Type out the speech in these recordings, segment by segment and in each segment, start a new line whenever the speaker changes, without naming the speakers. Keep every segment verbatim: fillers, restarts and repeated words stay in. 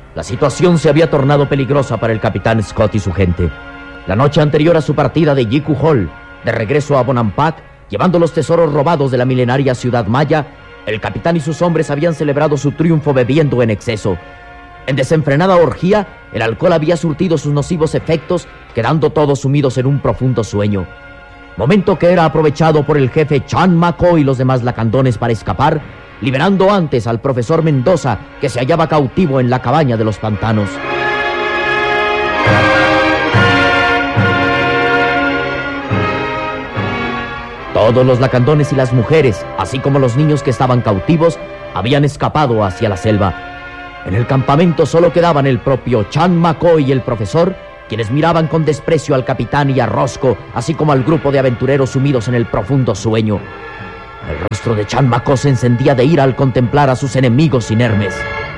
La situación se había tornado peligrosa para el capitán Scott y su gente. La noche anterior a su partida de Jiku Hall, de regreso a Bonampak, llevando los tesoros robados de la milenaria ciudad maya, el capitán y sus hombres habían celebrado su triunfo bebiendo en exceso. En desenfrenada orgía, el alcohol había surtido sus nocivos efectos, quedando todos sumidos en un profundo sueño. Momento que era aprovechado por el jefe Chan Mako y los demás lacandones para escapar, liberando antes al profesor Mendoza, que se hallaba cautivo en la cabaña de los pantanos. Todos los lacandones y las mujeres, así como los niños que estaban cautivos, habían escapado hacia la selva. En el campamento solo quedaban el propio Chan Mako y el profesor, quienes miraban con desprecio al capitán y a Roscoe, así como al grupo de aventureros sumidos en el profundo sueño. El rostro de Chan Mako se encendía de ira al contemplar a sus enemigos inermes.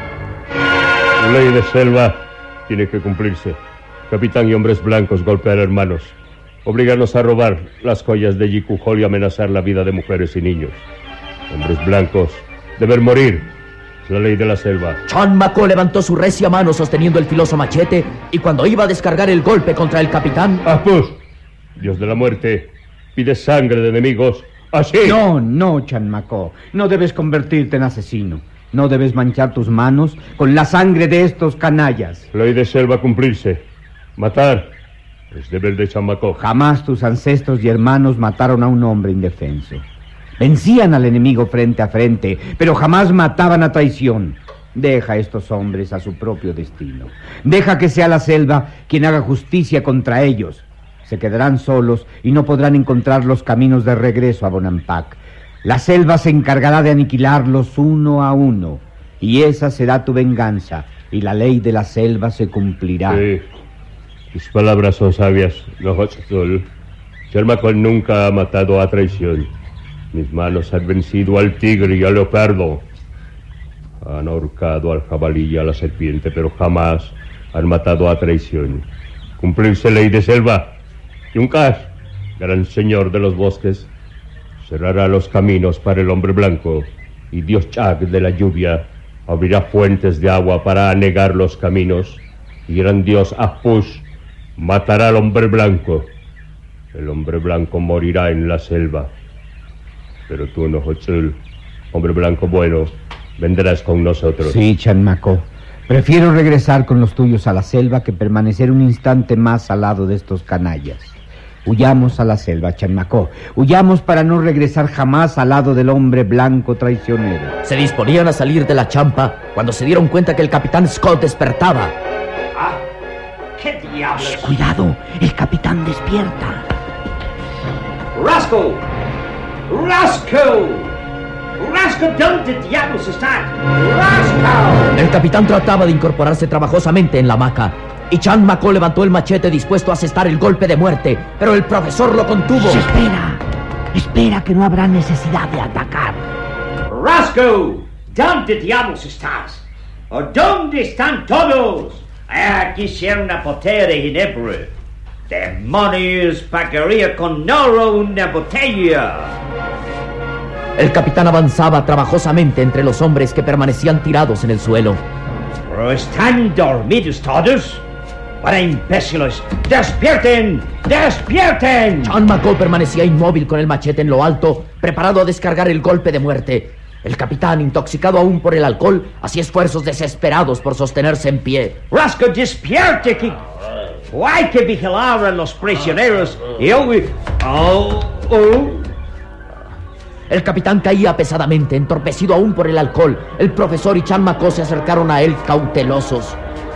La ley de selva tiene que cumplirse. Capitán y hombres blancos golpear hermanos. Obligarnos a robar las joyas de Jiku Hall y amenazar la vida de mujeres y niños. Hombres blancos deben morir. Es la ley de la selva.
Chan Mako levantó su recia mano sosteniendo el filoso machete, y cuando iba a descargar el golpe contra el capitán...
¡Apus! Dios de la muerte, pide sangre de enemigos. ¡Así!
No, no, Chan Mako. No debes convertirte en asesino. No debes manchar tus manos con la sangre de estos canallas.
La ley de selva cumplirse. Matar es deber de Chan Mako.
Jamás tus ancestros y hermanos mataron a un hombre indefenso. Vencían al enemigo frente a frente, pero jamás mataban a traición. Deja a estos hombres a su propio destino. Deja que sea la selva quien haga justicia contra ellos. Se quedarán solos y no podrán encontrar los caminos de regreso a Bonampak. La selva se encargará de aniquilarlos uno a uno, y esa será tu venganza, y la ley de la selva se cumplirá.
Sí. Tus palabras son sabias, Nohotzul. Chan Mako nunca ha matado a traición. Mis manos han vencido al tigre y al leopardo. Han ahorcado al jabalí y a la serpiente, pero jamás han matado a traición. Cumplirse ley de selva. Yunkas, gran señor de los bosques, cerrará los caminos para el hombre blanco, y Dios Chag de la lluvia abrirá fuentes de agua para anegar los caminos, y gran Dios Apus matará al hombre blanco. El hombre blanco morirá en la selva. Pero tú, Nohotzul, hombre blanco bueno, vendrás con nosotros.
Sí, Chan Mako. Prefiero regresar con los tuyos a la selva que permanecer un instante más al lado de estos canallas. Huyamos a la selva, Chan Mako. Huyamos para no regresar jamás al lado del hombre blanco traicionero.
Se disponían a salir de la champa cuando se dieron cuenta que el capitán Scott despertaba.
Ah, ¿qué diablos?
Shh, cuidado, el capitán despierta.
Roscoe! Roscoe! Roscoe, ¿dónde diablos estás? Roscoe!
El capitán trataba de incorporarse trabajosamente en la hamaca, y Chan Mako levantó el machete dispuesto a asestar el golpe de muerte, pero el profesor lo contuvo.
Shh, espera, espera que no habrá necesidad de atacar.
Roscoe, ¿dónde diablos estás? ¿O dónde están todos? Ah, quisiera una botella de ginebra. ¡Demonios! Pagaría con oro una botella.
El capitán avanzaba trabajosamente entre los hombres que permanecían tirados en el suelo.
¿Pero están dormidos todos? ¡Para imbéciles! ¡Despierten! ¡Despierten!
Chan Mako permanecía inmóvil con el machete en lo alto, preparado a descargar el golpe de muerte. El capitán, intoxicado aún por el alcohol, hacía esfuerzos desesperados por sostenerse en pie.
¡Roscoe, despierte! Que... Hay que vigilar a los prisioneros y hoy... Oh, oh.
El capitán caía pesadamente, entorpecido aún por el alcohol. El profesor y Chan Mako se acercaron a él cautelosos.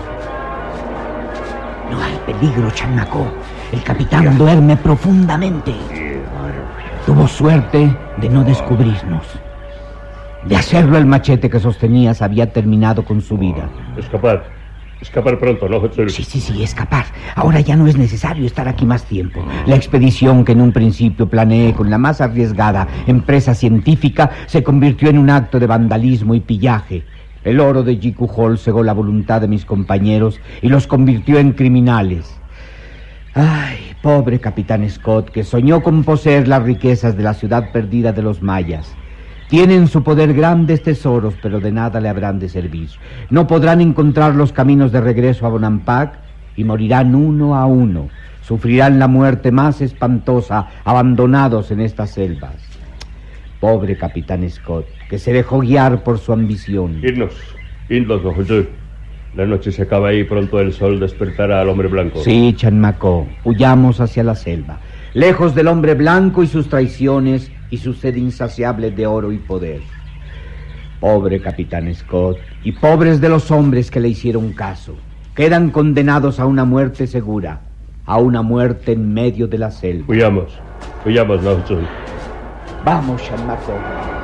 No hay peligro, Chan Mako. El capitán duerme profundamente.
Tuvo suerte de no descubrirnos. De hacerlo, el machete que sostenías había terminado con su vida.
Escapar. Escapar pronto, ¿no, Hotzul?
Sí, sí, sí, escapar. Ahora ya no es necesario estar aquí más tiempo.
La expedición que en un principio planeé con la más arriesgada empresa científica se convirtió en un acto de vandalismo y pillaje. El oro de Jiku Hall cegó la voluntad de mis compañeros y los convirtió en criminales. Ay, pobre capitán Scott, que soñó con poseer las riquezas de la ciudad perdida de los mayas. Tienen en su poder grandes tesoros, pero de nada le habrán de servir. No podrán encontrar los caminos de regreso a Bonampak y morirán uno a uno. Sufrirán la muerte más espantosa, abandonados en estas selvas. Pobre capitán Scott, que se dejó guiar por su ambición.
Irnos, irnos, don José. La noche se acaba y pronto el sol despertará al hombre blanco.
Sí, Chanmacó, huyamos hacia la selva, lejos del hombre blanco y sus traiciones y su sed insaciable de oro y poder. Pobre capitán Scott, y pobres de los hombres que le hicieron caso, quedan condenados a una muerte segura, a una muerte en medio de la selva.
Huyamos, huyamos, don José.
Vamos, Chanmacó.